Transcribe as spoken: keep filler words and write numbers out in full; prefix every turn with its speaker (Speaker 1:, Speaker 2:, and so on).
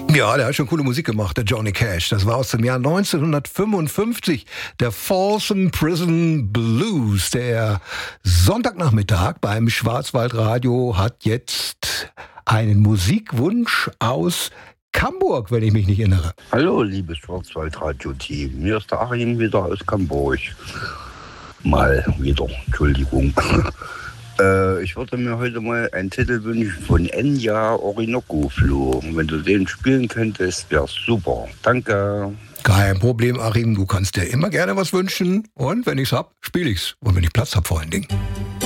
Speaker 1: Ja, der hat schon coole Musik gemacht, der Johnny Cash. Das war aus dem Jahr neunzehnhundertfünfundfünfzig, der Folsom Prison Blues. Der Sonntagnachmittag beim Schwarzwaldradio hat jetzt einen Musikwunsch aus Camburg, wenn ich mich nicht irre.
Speaker 2: Hallo, liebes Schwarzwaldradio-Team. Hier ist der Achim wieder aus Camburg. Mal wieder, Entschuldigung. äh, ich würde mir heute mal einen Titel wünschen von Enya, Orinoco Flow. Und wenn du den spielen könntest, wäre super. Danke.
Speaker 1: Kein Problem, Achim. Du kannst dir immer gerne was wünschen. Und wenn ich's hab, spiele ich's. Und wenn ich Platz hab, vor allen Dingen.